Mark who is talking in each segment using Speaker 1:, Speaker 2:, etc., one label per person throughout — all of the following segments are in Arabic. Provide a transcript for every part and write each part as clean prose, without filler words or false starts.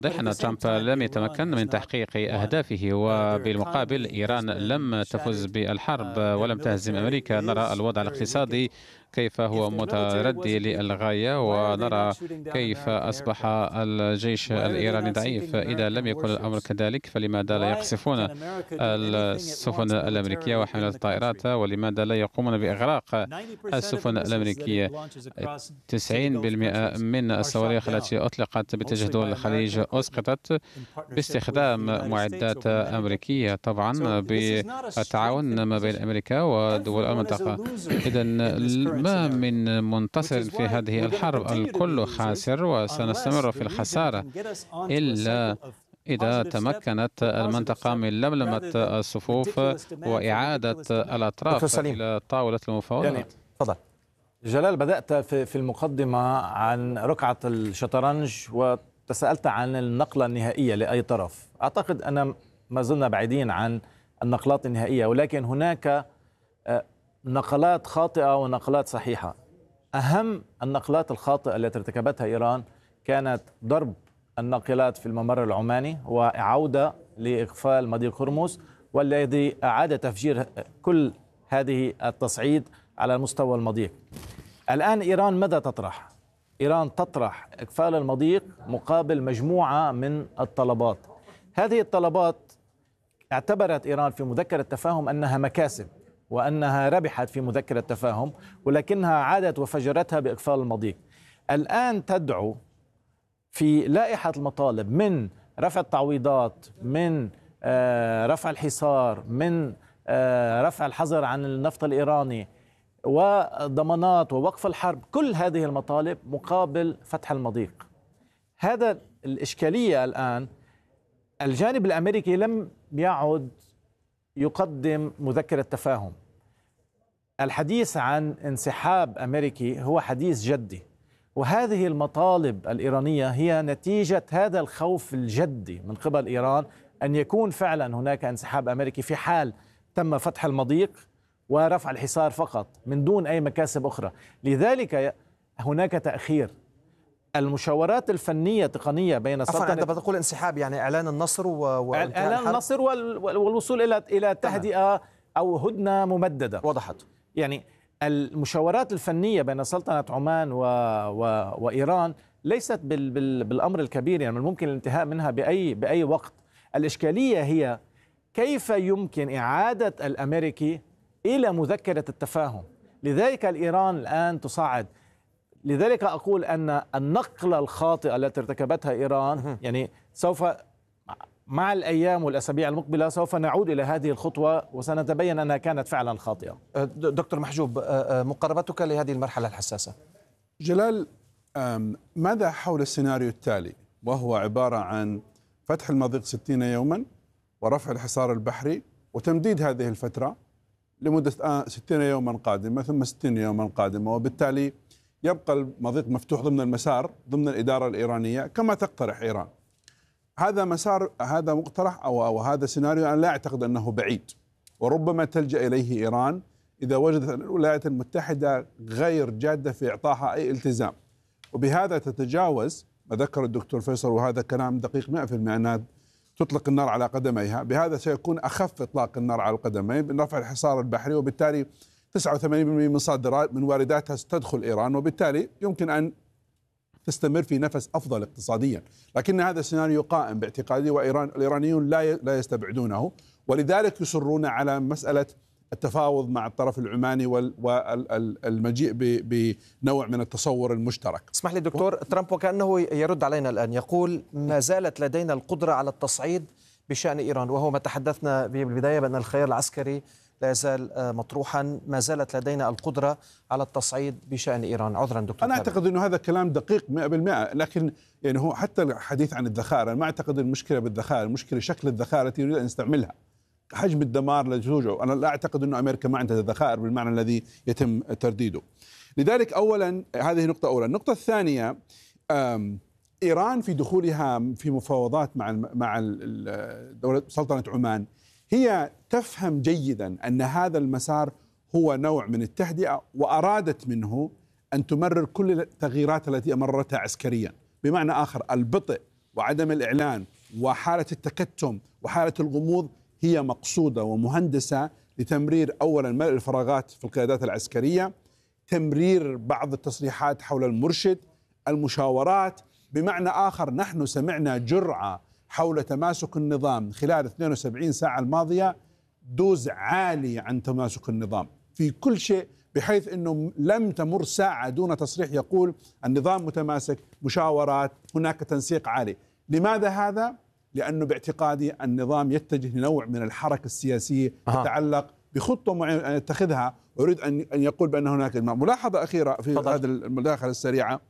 Speaker 1: واضح أن ترامب لم يتمكن من تحقيق أهدافه، وبالمقابل إيران لم تفز بالحرب ولم تهزم أمريكا. نرى الوضع الاقتصادي كيف هو متردي للغاية، ونرى كيف أصبح الجيش الإيراني ضعيف. إذا لم يكن الأمر كذلك فلماذا لا يقصفون السفن الأمريكية وحاملات الطائرات، ولماذا لا يقومون بإغراق السفن الأمريكية؟ 90% من الصواريخ التي أطلقت باتجاه دول الخليج أسقطت باستخدام معدات أمريكية، طبعا بالتعاون ما بين أمريكا ودول المنطقة. إذا ما من منتصر في هذه الحرب، الكل خاسر، وسنستمر في الخسارة إلا إذا تمكنت المنطقة من لملمة الصفوف وإعادة الأطراف إلى طاولة المفاوضات.
Speaker 2: تفضل جلال. بدأت في المقدمة عن ركعة الشطرنج وتساءلت عن النقلة النهائية لأي طرف. أعتقد أن ما زلنا بعيدين عن النقلات النهائية، ولكن هناك نقلات خاطئة ونقلات صحيحة. أهم النقلات الخاطئة التي ارتكبتها إيران كانت ضرب الناقلات في الممر العماني وعودة لإقفال مضيق هرمز، والذي أعاد تفجير كل هذه التصعيد على مستوى المضيق. الآن إيران ماذا تطرح؟ إيران تطرح إقفال المضيق مقابل مجموعة من الطلبات. هذه الطلبات اعتبرت إيران في مذكرة التفاهم أنها مكاسب وأنها ربحت في مذكرة التفاهم، ولكنها عادت وفجرتها بإقفال المضيق. الآن تدعو في لائحة المطالب من رفع التعويضات، من رفع الحصار، من رفع الحظر عن النفط الإيراني، وضمانات ووقف الحرب، كل هذه المطالب مقابل فتح المضيق. هذا الإشكالية الآن. الجانب الأمريكي لم يعد يقدم مذكرة تفاهم. الحديث عن انسحاب أمريكي هو حديث جدي، وهذه المطالب الإيرانية هي نتيجة هذا الخوف الجدي من قبل إيران أن يكون فعلا هناك انسحاب أمريكي في حال تم فتح المضيق ورفع الحصار فقط من دون أي مكاسب أخرى. لذلك هناك تأخير. المشاورات الفنية التقنية بين
Speaker 3: السلطنة، عندما تقول انسحاب يعني إعلان النصر
Speaker 2: إعلان النصر والوصول إلى تهدئة أو هدنة ممددة.
Speaker 3: وضحت.
Speaker 2: يعني المشاورات الفنية بين سلطنة عمان وإيران ليست بالأمر الكبير، يعني ممكن الانتهاء منها بأي وقت. الإشكالية هي كيف يمكن إعادة الأمريكي إلى مذكرة التفاهم. لذلك الإيران الآن تصعد. لذلك أقول أن النقلة الخاطئة التي ارتكبتها إيران يعني سوف مع الأيام والأسابيع المقبلة سوف نعود إلى هذه الخطوة وسنتبين أنها كانت فعلا خاطئة.
Speaker 3: دكتور محجوب، مقاربتك لهذه المرحلة الحساسة.
Speaker 4: جلال، ماذا حول السيناريو التالي، وهو عبارة عن فتح المضيق 60 يوما ورفع الحصار البحري وتمديد هذه الفترة لمدة 60 يوما قادمة ثم 60 يوما قادمة، وبالتالي يبقى المضيق مفتوح ضمن المسار ضمن الإدارة الإيرانية كما تقترح إيران. هذا مسار، هذا مقترح أو هذا سيناريو أنا لا أعتقد أنه بعيد، وربما تلجأ إليه إيران إذا وجدت الولايات المتحدة غير جادة في إعطائها أي التزام، وبهذا تتجاوز ما ذكر الدكتور فيصل، وهذا كلام دقيق 100%، أنها تطلق النار على قدميها. بهذا سيكون أخف إطلاق النار على القدمين من رفع الحصار البحري، وبالتالي 89% من صادرات من وارداتها ستدخل إيران، وبالتالي يمكن أن تستمر في نفس أفضل اقتصاديا. لكن هذا السيناريو قائم باعتقادي، والإيرانيون لا يستبعدونه، ولذلك يصرون على مسألة التفاوض مع الطرف العماني والمجيء بنوع من التصور المشترك.
Speaker 3: اسمح لي دكتور، ترامب وكأنه يرد علينا الآن، يقول ما زالت لدينا القدرة على التصعيد بشأن إيران، وهو ما تحدثنا به بالبداية بأن الخيار العسكري لا يزال مطروحا. ما زالت لدينا القدرة على التصعيد بشأن إيران. عذرا دكتور.
Speaker 4: أنا أعتقد أنه هذا كلام دقيق 100%، لكن يعني هو حتى الحديث عن الذخائر، ما أعتقد المشكلة بالذخائر، المشكلة شكل الذخائر التي يريد أن يستعملها، حجم الدمار الذي توجعه. أنا لا أعتقد أن أمريكا ما عندها ذخائر بالمعنى الذي يتم ترديده. لذلك أولا هذه نقطة أولى. النقطة الثانية، إيران في دخولها في مفاوضات مع دولة سلطنة عمان هي تفهم جيدا أن هذا المسار هو نوع من التهدئة، وأرادت منه أن تمرر كل التغييرات التي أمرتها عسكريا. بمعنى آخر، البطء وعدم الإعلان وحالة التكتم وحالة الغموض هي مقصودة ومهندسة لتمرير أولا ملء الفراغات في القيادات العسكرية، تمرير بعض التصريحات حول المرشد، المشاورات. بمعنى آخر نحن سمعنا جرعة حول تماسك النظام خلال 72 ساعة الماضية، دوز عالي عن تماسك النظام في كل شيء، بحيث أنه لم تمر ساعة دون تصريح يقول النظام متماسك، مشاورات، هناك تنسيق عالي. لماذا هذا؟ لأنه باعتقادي النظام يتجه لنوع من الحركة السياسية تتعلق بخطة معينة يتخذها، ويريد أن يقول بأن هناك ملاحظة أخيرة في هذه المداخلة السريعة.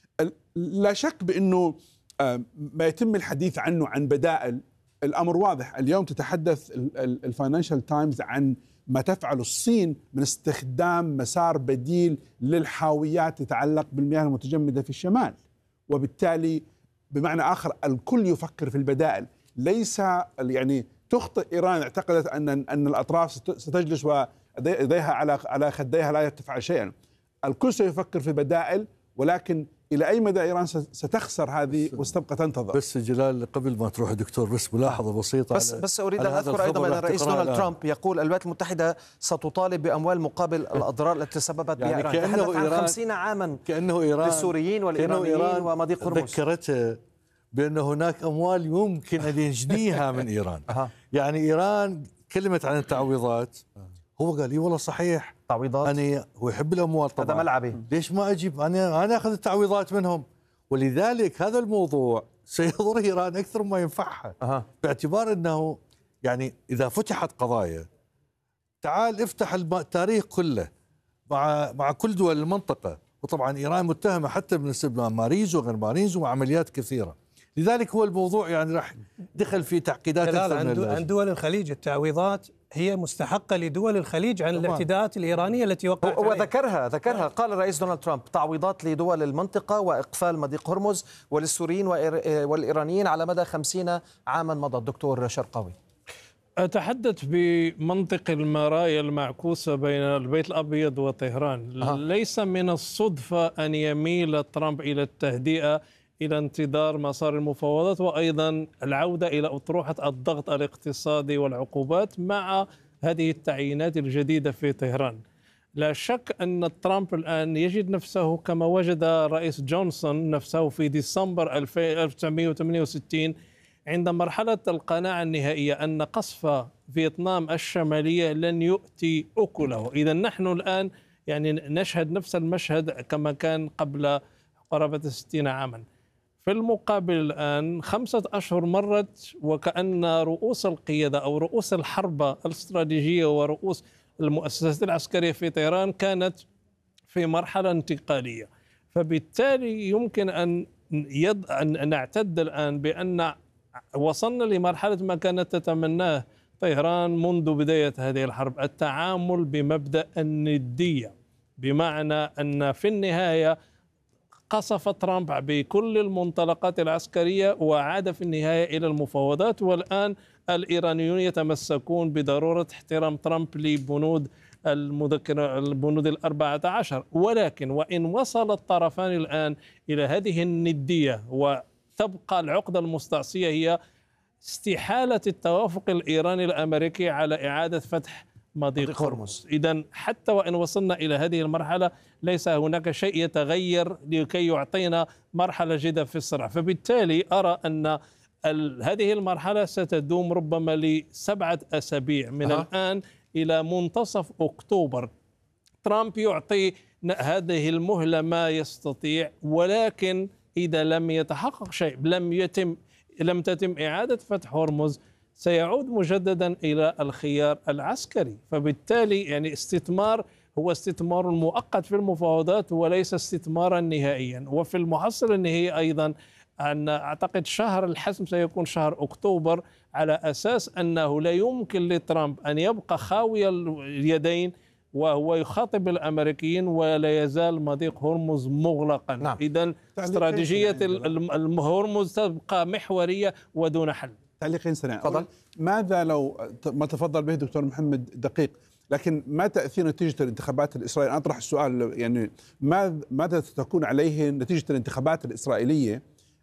Speaker 4: لا شك بأنه ما يتم الحديث عنه عن بدائل، الأمر واضح. اليوم تتحدث الفاينانشال تايمز عن ما تفعل الصين من استخدام مسار بديل للحاويات تتعلق بالمياه المتجمدة في الشمال، وبالتالي بمعنى آخر الكل يفكر في البدائل. ليس يعني تخطئ إيران اعتقدت أن الأطراف ستجلس ويديها على خديها لا تفعل شيئا. الكل سيفكر في بدائل، ولكن إلى أي مدى إيران ستخسر هذه وستبقى تنتظر؟
Speaker 5: بس جلال قبل ما تروح دكتور بس ملاحظة بسيطة،
Speaker 3: بس أريد أن أذكر أيضا أن الرئيس دونالد ترامب يقول الولايات المتحدة ستطالب بأموال مقابل الأضرار التي تسببت بها إيران.
Speaker 5: كأنه
Speaker 3: عن 50 عاما كأنه إيران للسوريين والإيرانيين ومضيق هرمز.
Speaker 5: ذكرته بأن هناك أموال يمكن أن يجنيها من إيران. يعني إيران كلمت عن التعويضات، هو قال لي والله صحيح تعويضات، هو يحب الأموال طبعا،
Speaker 3: هذا ملعبي،
Speaker 5: ليش ما أجيب أنا أخذ التعويضات منهم. ولذلك هذا الموضوع سيضر إيران أكثر ما ينفعها، باعتبار أنه يعني إذا فتحت قضايا، تعال افتح التاريخ كله مع كل دول المنطقة، وطبعا إيران متهمة حتى بالنسبة لماريز وغير ماريز وعمليات كثيرة. لذلك هو الموضوع يعني راح دخل في تعقيدات أكثر
Speaker 6: عن دول الخليج. التعويضات هي مستحقة لدول الخليج عن الاعتداءات الإيرانية التي وقعت
Speaker 3: وذكرها قال الرئيس دونالد ترامب تعويضات لدول المنطقة وإقفال مضيق هرمز وللسوريين والإيرانيين على مدى 50 عاما مضت. دكتور شرقاوي،
Speaker 6: أتحدث بمنطق المرايا المعكوسة بين البيت الأبيض وطهران. ليس من الصدفة أن يميل ترامب إلى التهدئة، إلى انتظار مسار المفاوضات، وأيضا العودة إلى أطروحة الضغط الاقتصادي والعقوبات مع هذه التعيينات الجديدة في طهران. لا شك أن ترامب الآن يجد نفسه كما وجد رئيس جونسون نفسه في ديسمبر 1968 عند مرحلة القناعة النهائية أن قصف فيتنام الشمالية لن يؤتي أكله. إذا نحن الآن يعني نشهد نفس المشهد كما كان قبل قرابة 60 عاما. في المقابل الآن 5 أشهر مرت وكأن رؤوس القيادة أو رؤوس الحرب الاستراتيجية ورؤوس المؤسسات العسكرية في طهران كانت في مرحلة انتقالية. فبالتالي يمكن أن نعتد الآن بأن وصلنا لمرحلة ما كانت تتمناه طهران منذ بداية هذه الحرب، التعامل بمبدأ الندية، بمعنى أن في النهاية قصف ترامب بكل المنطلقات العسكرية وعاد في النهاية إلى المفاوضات. والآن الإيرانيون يتمسكون بضرورة احترام ترامب لبنود المذكرة البنود 14. ولكن وإن وصل الطرفان الآن إلى هذه الندية وتبقى العقدة المستعصية هي استحالة التوافق الإيراني الأمريكي على إعادة فتح مضيق هرمز. إذن حتى وإن وصلنا إلى هذه المرحلة ليس هناك شيء يتغير لكي يعطينا مرحلة جديدة في الصراع. فبالتالي أرى أن هذه المرحلة ستدوم ربما ل7 أسابيع من الآن إلى منتصف أكتوبر. ترامب يعطي هذه المهلة ما يستطيع، ولكن إذا لم يتحقق شيء، لم تتم إعادة فتح هرمز، سيعود مجددا إلى الخيار العسكري. فبالتالي يعني استثمار هو استثمار مؤقت في المفاوضات وليس استثمارا نهائيا. وفي المحصلة النهائية أيضا أن أعتقد شهر الحسم سيكون شهر أكتوبر، على أساس أنه لا يمكن لترامب أن يبقى خاوي اليدين وهو يخاطب الأمريكيين ولا يزال مضيق هرمز مغلقا. نعم. إذن استراتيجية هرمز تبقى محورية ودون حل.
Speaker 4: تعليقين سريعين. ماذا لو ما تفضل به دكتور محمد دقيق، لكن ما تأثير نتيجة الانتخابات الإسرائيلية؟ أطرح السؤال يعني ماذا ستكون عليه نتيجة الانتخابات الإسرائيلية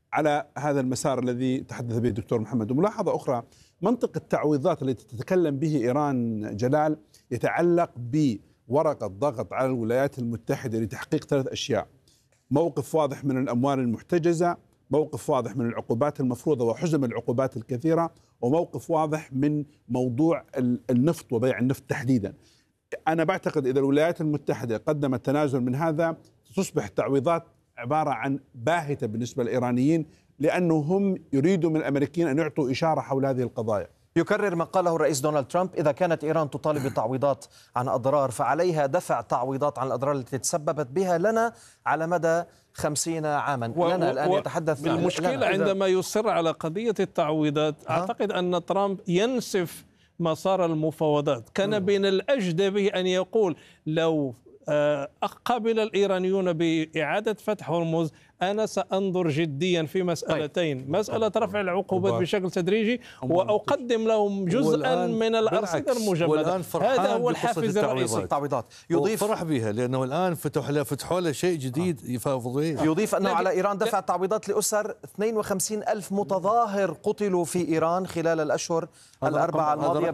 Speaker 4: على هذا المسار الذي تحدث به الدكتور محمد. وملاحظة أخرى، منطق التعويضات التي تتكلم به إيران جلال يتعلق بورقة ضغط على الولايات المتحدة لتحقيق 3 أشياء: موقف واضح من الأموال المحتجزة، موقف واضح من العقوبات المفروضة وحزم العقوبات الكثيرة، وموقف واضح من موضوع النفط وبيع النفط تحديدا. أنا بعتقد إذا الولايات المتحدة قدمت تنازل من هذا تصبح التعويضات عبارة عن باهتة بالنسبة للإيرانيين، لأنهم يريدوا من الأمريكيين أن يعطوا إشارة حول هذه القضايا.
Speaker 3: يكرر ما قاله الرئيس دونالد ترامب: إذا كانت إيران تطالب بتعويضات عن أضرار فعليها دفع تعويضات عن الأضرار التي تسببت بها لنا على مدى 50 عاما. لنا الآن يتحدث.
Speaker 6: المشكلة عندما يصر على قضية التعويضات، أعتقد أن ترامب ينسف مسار المفاوضات. كان بين الأجدى به أن يقول: لو قبل الإيرانيون بإعادة فتح هرمز أنا سأنظر جديا في مسألتين: مسألة رفع العقوبات بشكل تدريجي، وأقدم لهم جزءا من الأرصدة المجمدة. هذا هو الحافز الرئيسي.
Speaker 3: التعويضات
Speaker 5: يضيف فرح بها لأنه الآن فتحوا له شيء جديد يفاوض.
Speaker 3: يضيف أنه على إيران دفع تعويضات لأسر 52 ألف متظاهر قتلوا في إيران خلال الأشهر الأربعة الماضية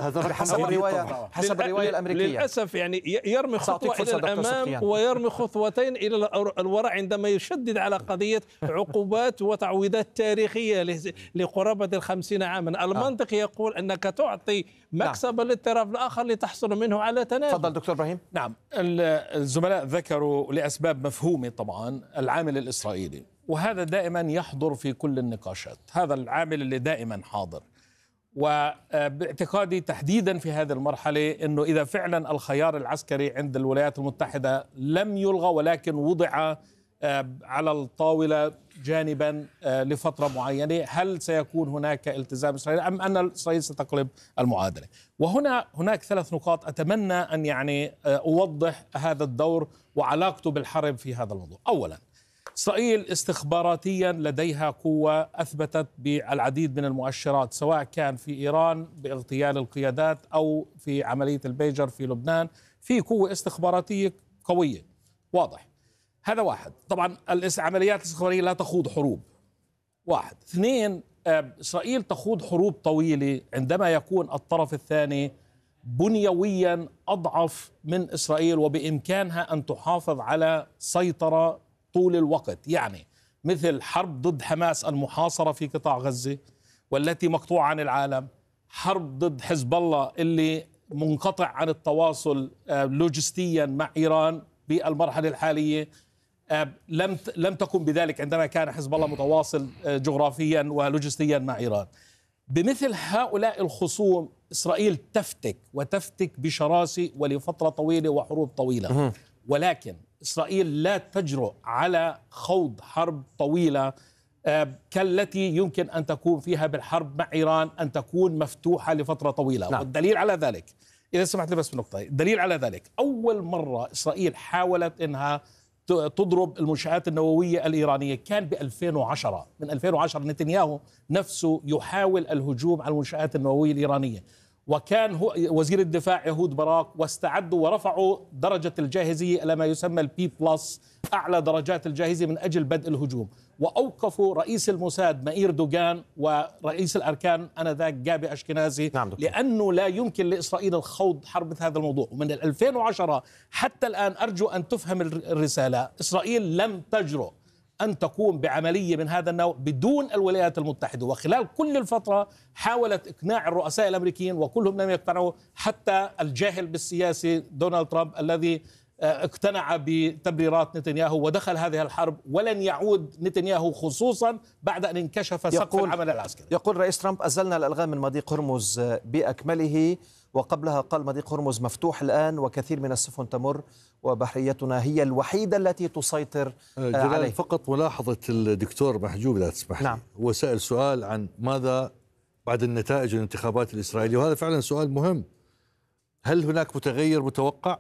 Speaker 3: بحسب الرواية الأمريكية.
Speaker 6: للأسف يعني يرمي خطوة إلى الأمام ويرمي خطوتين إلى الوراء عندما يشدد على قضية عقوبات وتعويضات تاريخية لقرابة 50 عاما. المنطق يقول أنك تعطي مكسب للطرف الآخر لتحصل منه على تنازل.
Speaker 3: تفضل دكتور إبراهيم.
Speaker 7: نعم، الزملاء ذكروا لأسباب مفهومة طبعا العامل الإسرائيلي، وهذا دائما يحضر في كل النقاشات. هذا العامل اللي دائما حاضر، وباعتقادي تحديدا في هذه المرحلة أنه إذا فعلا الخيار العسكري عند الولايات المتحدة لم يلغى ولكن وضع على الطاولة جانبا لفترة معينة، هل سيكون هناك التزام إسرائيل أم أن إسرائيل ستقلب المعادلة؟ هناك 3 نقاط أتمنى أن أوضح هذا الدور وعلاقته بالحرب في هذا الموضوع. أولا، إسرائيل استخباراتيا لديها قوة أثبتت بالعديد من المؤشرات، سواء كان في إيران باغتيال القيادات أو في عملية البيجر في لبنان. في قوة استخباراتية قوية واضح. هذا واحد. طبعا العمليات الاستخبارية لا تخوض حروب. 1. 2. إسرائيل تخوض حروب طويلة عندما يكون الطرف الثاني بنيويا أضعف من إسرائيل وبإمكانها أن تحافظ على سيطرة طول الوقت، يعني مثل حرب ضد حماس المحاصرة في قطاع غزة والتي مقطوعة عن العالم، حرب ضد حزب الله اللي منقطع عن التواصل لوجستيا مع إيران بالمرحلة الحالية. لم تكن بذلك عندما كان حزب الله متواصل جغرافيا ولوجستيا مع إيران. بمثل هؤلاء الخصوم إسرائيل تفتك بشراسة ولفترة طويلة وحروب طويلة، ولكن إسرائيل لا تجرؤ على خوض حرب طويلة كالتي يمكن أن تكون فيها بالحرب مع إيران، أن تكون مفتوحة لفترة طويلة. نعم. والدليل على ذلك، إذا سمحت لي بس بنقطة، الدليل على ذلك أول مرة إسرائيل حاولت أنها تضرب المنشآت النووية الإيرانية كان ب2010. من 2010 نتنياهو نفسه يحاول الهجوم على المنشآت النووية الإيرانية، وكان هو وزير الدفاع يهود باراك، واستعدوا ورفعوا درجة الجاهزية إلى ما يسمى البي بلس، أعلى درجات الجاهزية من أجل بدء الهجوم، وأوقفوا رئيس الموساد مائير دوغان ورئيس الأركان آنذاك جابي أشكنازي. نعم، لأنه لا يمكن لإسرائيل الخوض حرب هذا الموضوع. ومن 2010 حتى الآن أرجو أن تفهم الرسالة، إسرائيل لم تجرؤ أن تقوم بعملية من هذا النوع بدون الولايات المتحدة، وخلال كل الفترة حاولت إقناع الرؤساء الأمريكيين وكلهم لم يقتنعوا، حتى الجاهل بالسياسي دونالد ترامب الذي اقتنع بتبريرات نتنياهو ودخل هذه الحرب، ولن يعود نتنياهو خصوصا بعد أن انكشف سقف العمل العسكري.
Speaker 3: يقول رئيس ترامب: أزلنا الألغام من مضيق هرمز بأكمله، وقبلها قال مضيق هرمز مفتوح الآن وكثير من السفن تمر وبحريتنا هي الوحيدة التي تسيطر عليه.
Speaker 5: فقط ملاحظة الدكتور محجوب لا تسمح لي. نعم. هو سأل سؤال عن ماذا بعد النتائج الانتخابات الإسرائيلية، وهذا فعلا سؤال مهم. هل هناك متغير متوقع؟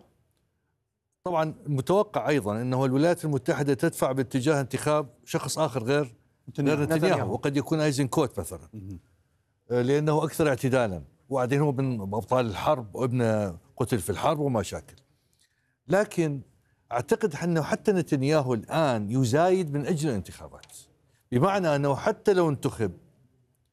Speaker 5: طبعا متوقع أيضا أنه الولايات المتحدة تدفع باتجاه انتخاب شخص آخر غير نتنياهو، وقد يكون أيزنكوت مثلا، لأنه أكثر اعتدالا، وبعدين هو من أبطال الحرب وابنه قتل في الحرب ومشاكل. لكن أعتقد أنه حتى نتنياهو الآن يزايد من أجل الانتخابات، بمعنى أنه حتى لو انتخب